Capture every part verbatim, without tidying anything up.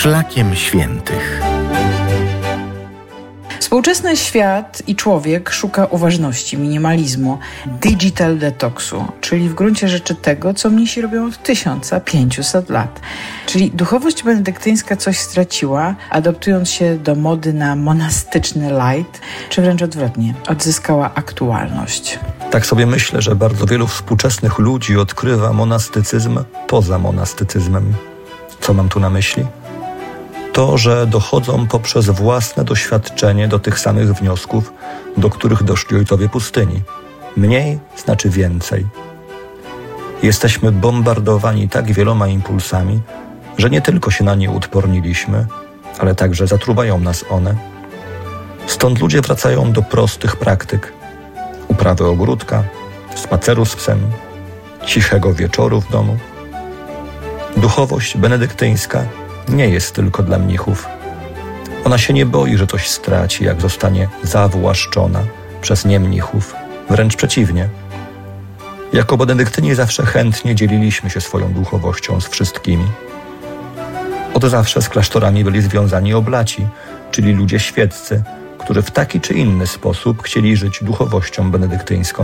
Szlakiem świętych. Współczesny świat i człowiek szuka uważności, minimalizmu, digital detoxu, czyli w gruncie rzeczy tego, co mnisi robią od tysiąca pięciuset lat. Czyli duchowość benedyktyńska coś straciła, adaptując się do mody na monastyczny light, czy wręcz odwrotnie, odzyskała aktualność. Tak sobie myślę, że bardzo wielu współczesnych ludzi odkrywa monastycyzm poza monastycyzmem. Co mam tu na myśli? To, że dochodzą poprzez własne doświadczenie do tych samych wniosków, do których doszli ojcowie pustyni. Mniej znaczy więcej. Jesteśmy bombardowani tak wieloma impulsami, że nie tylko się na nie uodporniliśmy, ale także zatruwają nas one. Stąd ludzie wracają do prostych praktyk. Uprawy ogródka, spaceru z psem, cichego wieczoru w domu. Duchowość benedyktyńska nie jest tylko dla mnichów. Ona się nie boi, że coś straci, jak zostanie zawłaszczona przez niemnichów. Wręcz przeciwnie. Jako benedyktyni zawsze chętnie dzieliliśmy się swoją duchowością z wszystkimi. Od zawsze z klasztorami byli związani oblaci, czyli ludzie świeccy, którzy w taki czy inny sposób chcieli żyć duchowością benedyktyńską.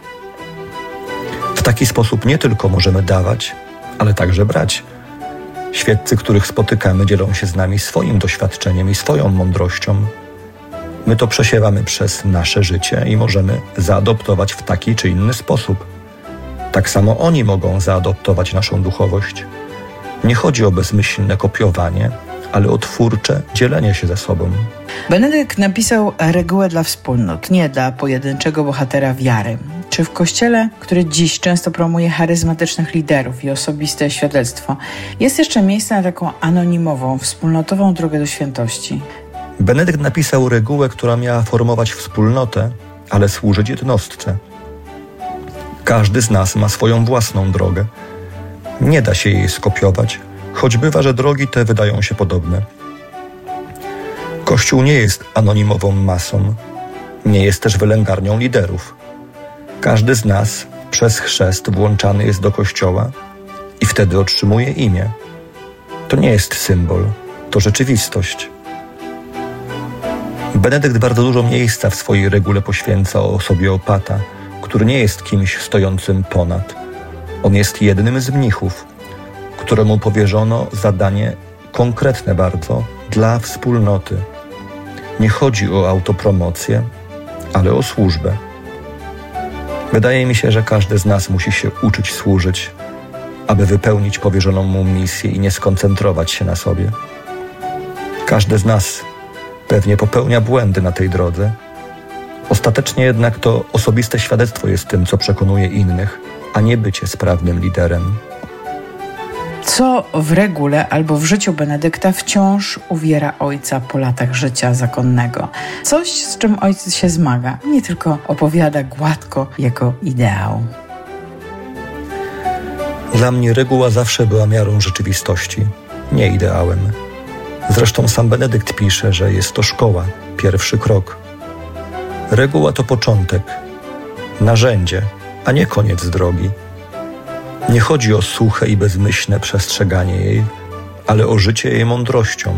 W taki sposób nie tylko możemy dawać, ale także brać. Świeccy, których spotykamy, dzielą się z nami swoim doświadczeniem i swoją mądrością. My to przesiewamy przez nasze życie i możemy zaadoptować w taki czy inny sposób. Tak samo oni mogą zaadoptować naszą duchowość. Nie chodzi o bezmyślne kopiowanie, ale o twórcze dzielenie się ze sobą. Benedykt napisał regułę dla wspólnot, nie dla pojedynczego bohatera wiary. Czy w Kościele, który dziś często promuje charyzmatycznych liderów i osobiste świadectwo, jest jeszcze miejsce na taką anonimową, wspólnotową drogę do świętości? Benedykt napisał regułę, która miała formować wspólnotę, ale służyć jednostce. Każdy z nas ma swoją własną drogę. Nie da się jej skopiować, choć bywa, że drogi te wydają się podobne. Kościół nie jest anonimową masą, nie jest też wylęgarnią liderów. Każdy z nas przez chrzest włączany jest do Kościoła i wtedy otrzymuje imię. To nie jest symbol, to rzeczywistość. Benedykt bardzo dużo miejsca w swojej regule poświęca osobie opata, który nie jest kimś stojącym ponad. On jest jednym z mnichów, któremu powierzono zadanie konkretne bardzo dla wspólnoty. Nie chodzi o autopromocję, ale o służbę. Wydaje mi się, że każdy z nas musi się uczyć służyć, aby wypełnić powierzoną mu misję i nie skoncentrować się na sobie. Każdy z nas pewnie popełnia błędy na tej drodze. Ostatecznie jednak to osobiste świadectwo jest tym, co przekonuje innych, a nie bycie sprawnym liderem. Co w regule albo w życiu Benedykta wciąż uwiera ojca po latach życia zakonnego? Coś, z czym ojciec się zmaga, nie tylko opowiada gładko jako ideał. Dla mnie reguła zawsze była miarą rzeczywistości, nie ideałem. Zresztą sam Benedykt pisze, że jest to szkoła, pierwszy krok. Reguła to początek, narzędzie, a nie koniec drogi. Nie chodzi o suche i bezmyślne przestrzeganie jej, ale o życie jej mądrością.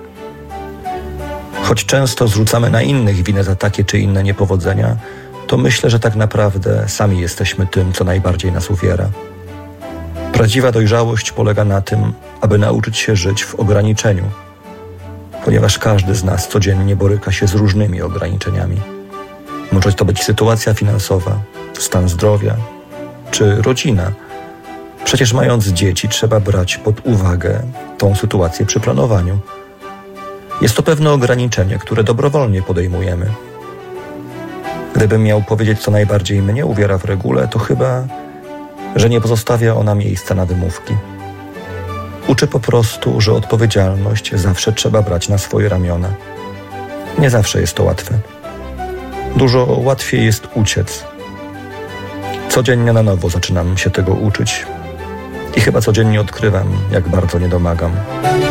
Choć często zrzucamy na innych winę za takie czy inne niepowodzenia, to myślę, że tak naprawdę sami jesteśmy tym, co najbardziej nas uwiera. Prawdziwa dojrzałość polega na tym, aby nauczyć się żyć w ograniczeniu, ponieważ każdy z nas codziennie boryka się z różnymi ograniczeniami. Może to być sytuacja finansowa, stan zdrowia czy rodzina. Przecież mając dzieci, trzeba brać pod uwagę tą sytuację przy planowaniu. Jest to pewne ograniczenie, które dobrowolnie podejmujemy. Gdybym miał powiedzieć, co najbardziej mnie uwiera w regule, to chyba, że nie pozostawia ona miejsca na wymówki. Uczy po prostu, że odpowiedzialność zawsze trzeba brać na swoje ramiona. Nie zawsze jest to łatwe. Dużo łatwiej jest uciec. Codziennie na nowo zaczynam się tego uczyć i chyba codziennie odkrywam, jak bardzo nie domagam.